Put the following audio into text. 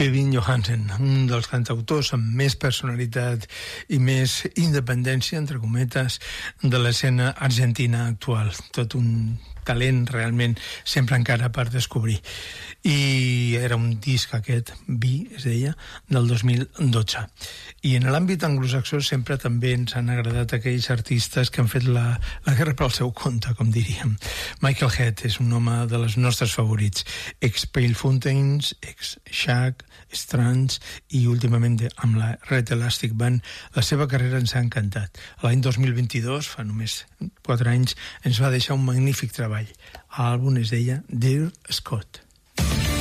Kevin Johansen, un dels cantautors amb més personalitat i més independència, entre cometes, de l'escena argentina actual. Tot un talent realment sempre encara per descobrir. I era un disc aquest, Vi, es deia, del 2012. I en l'àmbit anglosaxó sempre també ens han agradat aquells artistes que han fet la guerra pel seu compte, com diríem. Michael Head és un home de les nostres favorits, ex-Pale Fountains, ex-Shag, Strands i últimament amb la Red Elastic Band. La seva carrera ens ha encantat. L'any 2022, fa només 4 anys, ens va deixar un magnífic treball. L'àlbum es deia Dear Scott.